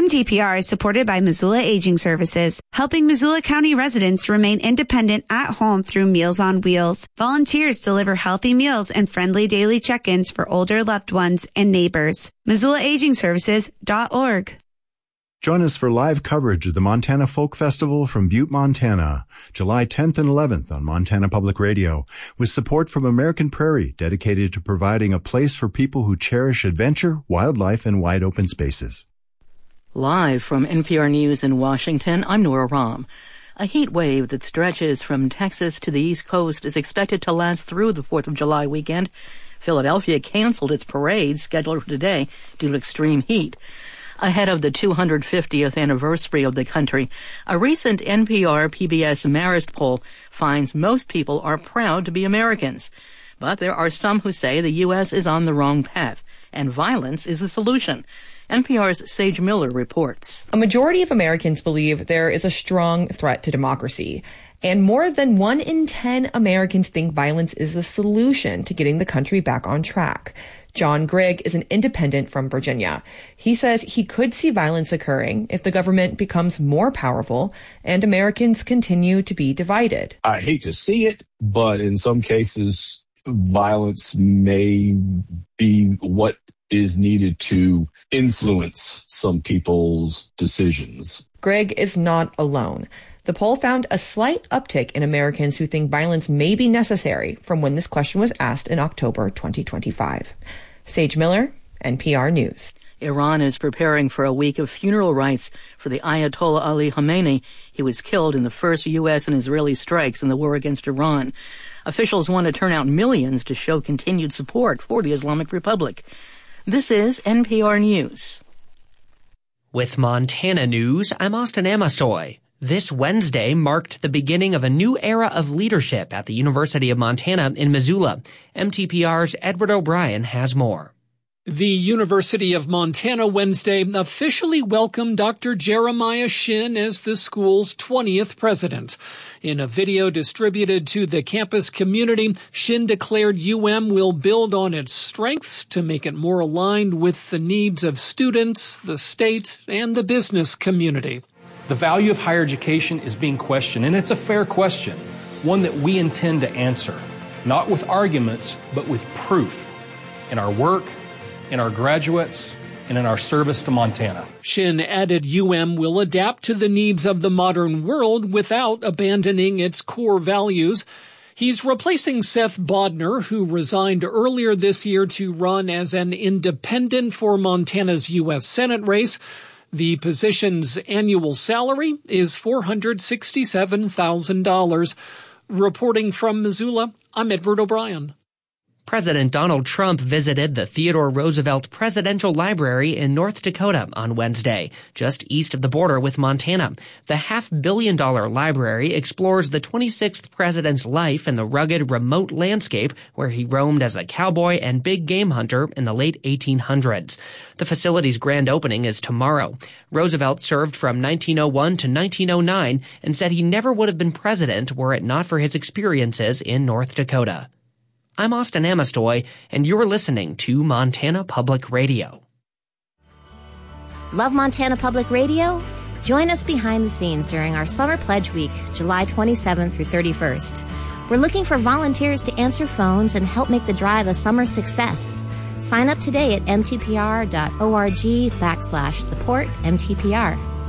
MTPR is supported by Missoula Aging Services, helping Missoula County residents remain independent at home through Meals on Wheels. Volunteers deliver healthy meals and friendly daily check-ins for older loved ones and neighbors. MissoulaAgingServices.org. Join us for live coverage of the Montana Folk Festival from Butte, Montana, July 10th and 11th on Montana Public Radio, with support from American Prairie, dedicated to providing a place for people who cherish adventure, wildlife, and wide open spaces. Live from NPR News in Washington, I'm Nora Rahm. A heat wave that stretches from Texas to the East Coast is expected to last through the 4th of July weekend. Philadelphia canceled its parade scheduled for today due to extreme heat. Ahead of the 250th anniversary of the country, a recent NPR-PBS Marist poll finds most people are proud to be Americans. But there are some who say the U.S. is on the wrong path, and violence is the solution. NPR's Sage Miller reports. A majority of Americans believe there is a strong threat to democracy, and more than 1 in 10 Americans think violence is the solution to getting the country back on track. John Grigg is an independent from Virginia. He says he could see violence occurring if the government becomes more powerful and Americans continue to be divided. I hate to see it, but in some cases, violence may be what is needed to influence some people's decisions. Grigg is not alone. The poll found a slight uptick in Americans who think violence may be necessary from when this question was asked in October 2025. Sage Miller, NPR News. Iran is preparing for a week of funeral rites for the Ayatollah Ali Khamenei. He was killed in the first U.S. and Israeli strikes in the war against Iran. Officials want to turn out millions to show continued support for the Islamic Republic. This is NPR News. With Montana News, I'm Austin Amastoy. This Wednesday marked the beginning of a new era of leadership at the University of Montana in Missoula. MTPR's Edward O'Brien has more. The University of Montana Wednesday officially welcomed Dr. Jeremiah Shinn as the school's 20th president. In a video distributed to the campus community, Shinn declared UM will build on its strengths to make it more aligned with the needs of students, the state, and the business community. The value of higher education is being questioned, and it's a fair question, one that we intend to answer, not with arguments, but with proof in our work, in our graduates, and in our service to Montana. Shinn added will adapt to the needs of the modern world without abandoning its core values. He's replacing Seth Bodner, who resigned earlier this year to run as an independent for Montana's U.S. Senate race. The position's annual salary is $467,000. Reporting from Missoula, I'm Edward O'Brien. President Donald Trump visited the Theodore Roosevelt Presidential Library in North Dakota on Wednesday, just east of the border with Montana. The $500 million library explores the 26th president's life in the rugged, remote landscape where he roamed as a cowboy and big game hunter in the late 1800s. The facility's grand opening is tomorrow. Roosevelt served from 1901 to 1909 and said he never would have been president were it not for his experiences in North Dakota. I'm Austin Amastoy, and you're listening to Montana Public Radio. Love Montana Public Radio? Join us behind the scenes during our Summer Pledge Week, July 27th through 31st. We're looking for volunteers to answer phones and help make the drive a summer success. Sign up today at mtpr.org/support MTPR.